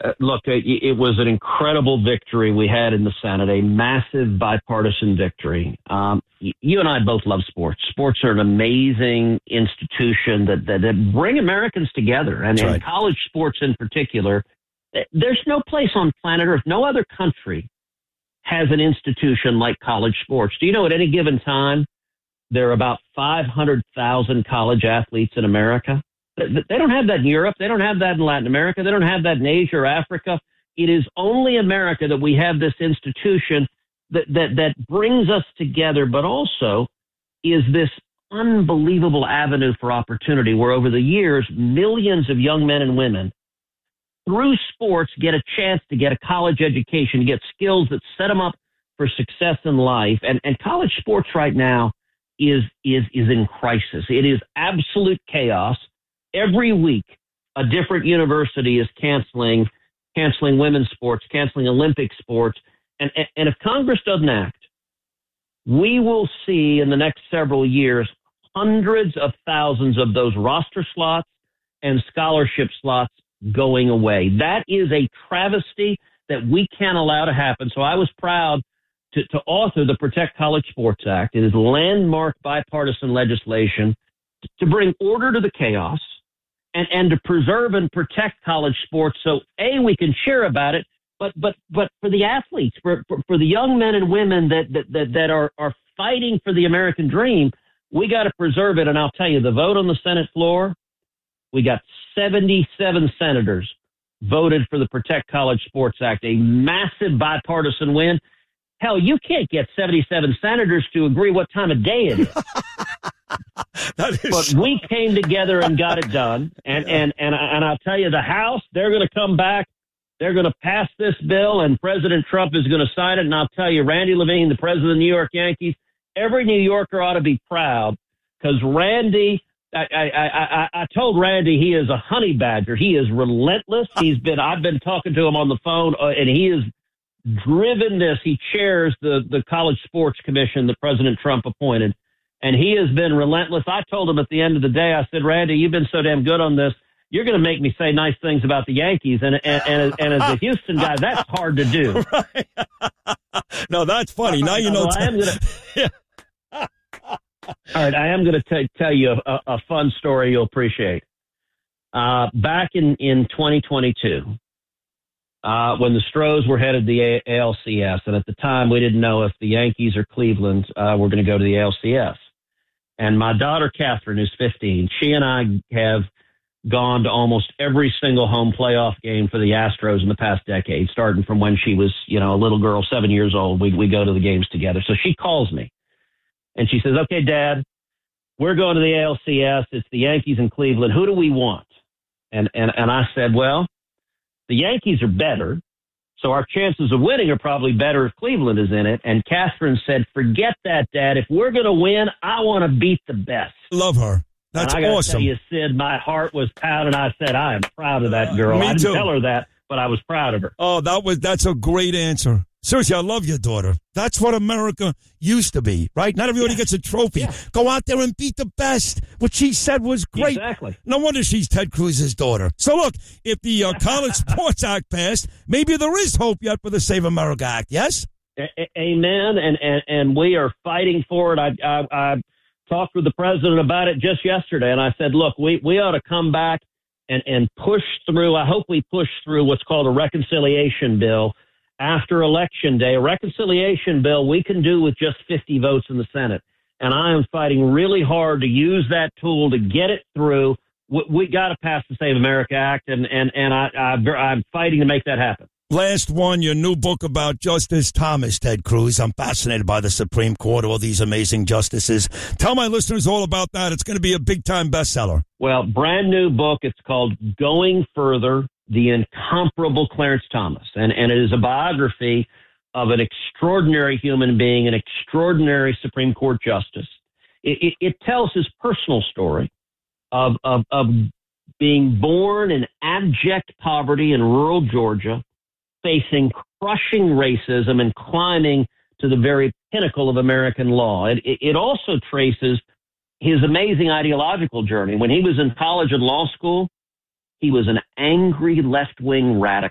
It was an incredible victory we had in the Senate, a massive bipartisan victory. You and I both love sports. Sports are an amazing institution that bring Americans together, and college sports in particular. There's no place on planet Earth, no other country has an institution like college sports. Do you know at any given time, there are about 500,000 college athletes in America? They don't have that in Europe. They don't have that in Latin America. They don't have that in Asia or Africa. It is only America that we have this institution that brings us together, but also is this unbelievable avenue for opportunity where over the years, millions of young men and women through sports get a chance to get a college education, to get skills that set them up for success in life. And college sports right now is in crisis. It is absolute chaos. Every week, a different university is canceling women's sports, canceling Olympic sports. And if Congress doesn't act, we will see in the next several years hundreds of thousands of those roster slots and scholarship slots going away. That is a travesty that we can't allow to happen. So I was proud to author the Protect College Sports Act. It is landmark bipartisan legislation to bring order to the chaos and to preserve and protect college sports. So we can cheer about it, but for the athletes, for the young men and women that are fighting for the American dream, we got to preserve it. And I'll tell you, the vote on the Senate floor, we got 77 senators voted for the Protect College Sports Act, a massive bipartisan win. Hell, you can't get 77 senators to agree what time of day it is. But we came together and got it done. And I'll tell you, the House, they're going to come back. They're going to pass this bill, and President Trump is going to sign it. And I'll tell you, Randy Levine, the president of the New York Yankees, every New Yorker ought to be proud because Randy, I told Randy he is a honey badger. He is relentless. I've been talking to him on the phone, and he is driven this. He chairs the College Sports Commission that President Trump appointed, and he has been relentless. I told him at the end of the day, I said, Randy, you've been so damn good on this. You're going to make me say nice things about the Yankees. And as a Houston guy, that's hard to do. Right. No, that's funny. Now you know. All right, I am going to tell you a fun story you'll appreciate. Back in 2022, when the Stros were headed the ALCS, and at the time we didn't know if the Yankees or Cleveland were going to go to the ALCS. And my daughter, Catherine, who's 15, she and I have gone to almost every single home playoff game for the Astros in the past decade, starting from when she was, a little girl, 7 years old. We go to the games together. So she calls me. And she says, okay, Dad, we're going to the ALCS. It's the Yankees in Cleveland. Who do we want? And I said, well, the Yankees are better, so our chances of winning are probably better if Cleveland is in it. And Catherine said, forget that, Dad. If we're going to win, I want to beat the best. Love her. That's and I awesome. Tell you, Sid, my heart was pounding. I said, I am proud of that girl. Me I didn't too. tell her that, but I was proud of her. Oh, that's a great answer. Seriously, I love your daughter. That's what America used to be, right? Not everybody gets a trophy. Yeah. Go out there and beat the best. What she said was great. Exactly. No wonder she's Ted Cruz's daughter. So look, if the College Sports Act passed, maybe there is hope yet for the Save America Act, yes? Amen, and we are fighting for it. I talked with the president about it just yesterday, and I said, look, we ought to come back and push through. I hope we push through what's called a reconciliation bill after Election Day. A reconciliation bill we can do with just 50 votes in the Senate. And I am fighting really hard to use that tool to get it through. We got to pass the Save America Act, and I'm fighting to make that happen. Last one, your new book about Justice Thomas, Ted Cruz. I'm fascinated by the Supreme Court, all these amazing justices. Tell my listeners all about that. It's going to be a big-time bestseller. Well, brand new book. It's called Going Further, The Incomparable Clarence Thomas. And it is a biography of an extraordinary human being, an extraordinary Supreme Court justice. It tells his personal story of being born in abject poverty in rural Georgia, facing crushing racism and climbing to the very pinnacle of American law. It also traces his amazing ideological journey. When he was in college and law school, he was an angry left-wing radical.